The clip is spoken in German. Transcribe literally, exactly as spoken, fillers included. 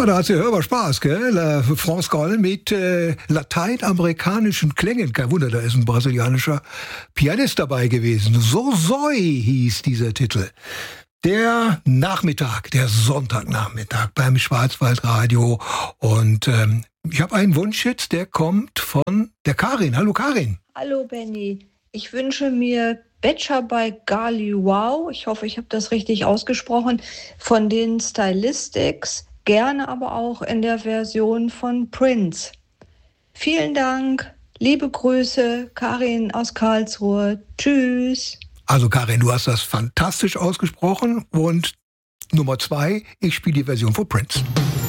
Ja, da hat sie hörbar Spaß, gell? La France Gall mit äh, lateinamerikanischen Klängen. Kein Wunder, da ist ein brasilianischer Pianist dabei gewesen. So Soi hieß dieser Titel. Der Nachmittag, der Sonntagnachmittag beim Schwarzwaldradio. Und ähm, ich habe einen Wunsch jetzt, der kommt von der Karin. Hallo Karin. Hallo Benny. Ich wünsche mir Betcha by Gali Wow. Ich hoffe, ich habe das richtig ausgesprochen. Von den Stylistics. Gerne aber auch in der Version von Prince. Vielen Dank. Liebe Grüße. Karin aus Karlsruhe. Tschüss. Also Karin, du hast das fantastisch ausgesprochen. Und Nummer zwei, ich spiele die Version von Prince.